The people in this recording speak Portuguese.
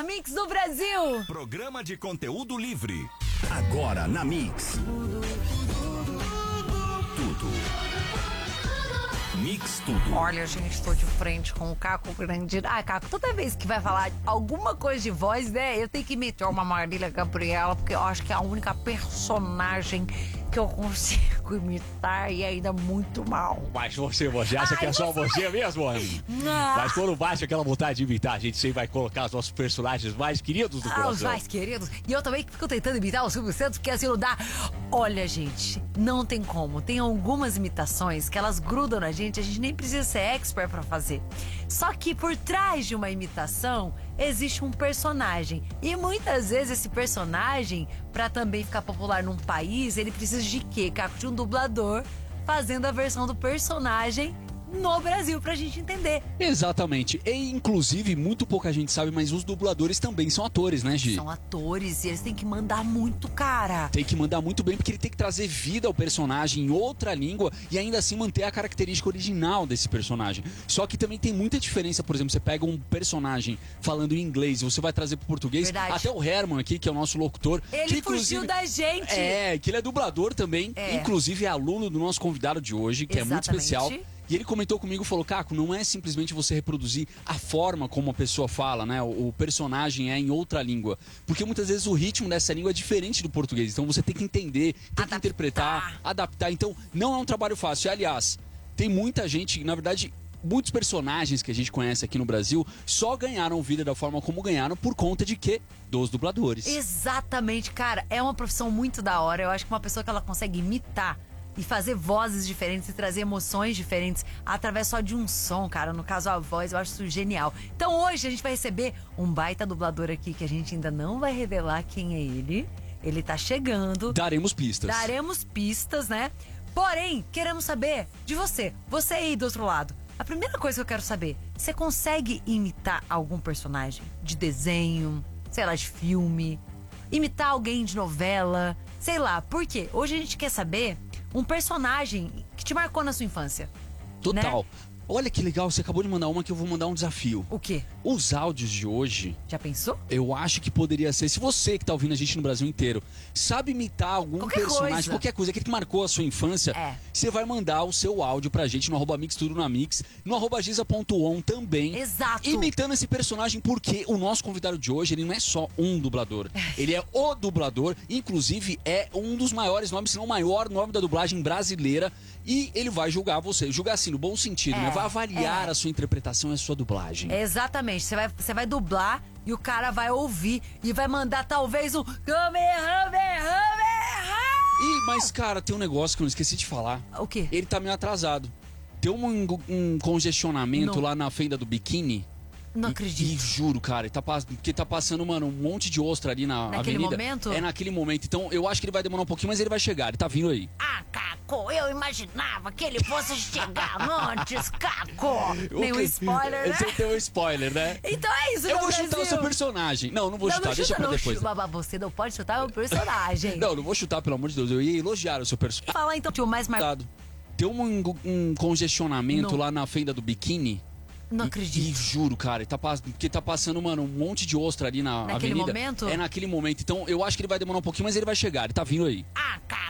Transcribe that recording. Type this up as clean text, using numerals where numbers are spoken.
melhor mix do Brasil. Programa de conteúdo livre. Agora na Mix. Tudo. Mix Tudo. Olha, gente, estou de frente com o Caco Grande. Ah, Caco, toda vez que vai falar alguma coisa de voz, né, eu tenho que meter uma Marília Gabriela, porque eu acho que é a única personagem que eu consigo imitar e ainda muito mal. Mas você acha que é só você mesmo, amigo? Mas quando bate aquela vontade de imitar, a gente sempre vai colocar os nossos personagens mais queridos do coração. Os mais queridos. E eu também fico tentando imitar o Silvio Santos, porque assim não dá. Olha, gente, não tem como. Tem algumas imitações que elas grudam na gente, a gente nem precisa ser expert pra fazer. Só que por trás de uma imitação existe um personagem. E muitas vezes esse personagem, pra também ficar popular num país, ele precisa de quê, Caco? De um dublador fazendo a versão do personagem no Brasil pra gente entender. Exatamente. E inclusive, muito pouca gente sabe, mas os dubladores também são atores, né, Gi? São atores e eles têm que mandar muito, cara. Tem que mandar muito bem, porque ele tem que trazer vida ao personagem em outra língua e ainda assim manter a característica original desse personagem. Só que também tem muita diferença, por exemplo, você pega um personagem falando em inglês e você vai trazer pro português. Verdade. Até o Herman aqui, que é o nosso locutor. Ele que, fugiu da gente. É, que ele é dublador também. É. Inclusive é aluno do nosso convidado de hoje, que Exatamente. é muito especial. E ele comentou comigo e falou, Caco, não é simplesmente você reproduzir a forma como a pessoa fala, né? O personagem é em outra língua. Porque muitas vezes o ritmo dessa língua é diferente do português. Então você tem que entender, tem que interpretar, adaptar. Então não é um trabalho fácil. E, aliás, tem muita gente, na verdade, muitos personagens que a gente conhece aqui no Brasil só ganharam vida da forma como ganharam por conta de quê? Dos dubladores. Exatamente, cara. É uma profissão muito da hora. Eu acho que uma pessoa que ela consegue imitar e fazer vozes diferentes e trazer emoções diferentes através só de um som, cara. No caso, a voz, eu acho isso genial. Então hoje a gente vai receber um baita dublador aqui que a gente ainda não vai revelar quem é ele. Ele tá chegando. Daremos pistas. Daremos pistas, né? Porém, queremos saber de você. Você aí do outro lado. A primeira coisa que eu quero saber, você consegue imitar algum personagem de desenho, sei lá, de filme? Imitar alguém de novela? Sei lá, por quê? Hoje a gente quer saber um personagem que te marcou na sua infância. Total. Né? Olha que legal, você acabou de mandar uma que eu vou mandar um desafio. O quê? Os áudios de hoje, Já pensou? eu acho que poderia ser, se você que tá ouvindo a gente no Brasil inteiro, sabe imitar algum personagem, qualquer coisa, aquele que marcou a sua infância, você vai mandar o seu áudio pra gente no @mix tudo na Mix, no @giza.on também. Exato. Imitando esse personagem, porque o nosso convidado de hoje, ele não é só um dublador, ele é o dublador, inclusive é um dos maiores nomes, se não o maior nome da dublagem brasileira, e ele vai julgar você, julgar assim, no bom sentido, né? Vai avaliar a sua interpretação e a sua dublagem. Exatamente, você vai dublar e o cara vai ouvir e vai mandar talvez um Kamehameha. Mas cara, tem um negócio que eu não esqueci de falar. O quê? Ele tá meio atrasado. Tem um congestionamento lá na fenda do biquíni. Não acredito. E juro, cara, porque tá passando, mano, um monte de ostra ali na naquele avenida. Momento? É naquele momento. Então eu acho que ele vai demorar um pouquinho, mas ele vai chegar. Ele tá vindo aí. Ah, Caco, eu imaginava que ele fosse chegar antes, Caco. Nenhum spoiler, né? Você tem um spoiler, né? Então é isso, Eu vou Brasil. chutar o seu personagem. Não vou chutar, deixa pra depois. Você não pode chutar o personagem. Não vou chutar, pelo amor de Deus. Eu ia elogiar o seu personagem. Fala então, tio, mais marcado. Tem um congestionamento lá na fenda do biquíni. Não acredito. E juro, cara, porque tá passando, mano, um monte de ostra ali na naquele avenida. Momento? É naquele momento. Então eu acho que ele vai demorar um pouquinho, mas ele vai chegar. Ele tá vindo aí. Ah, cara.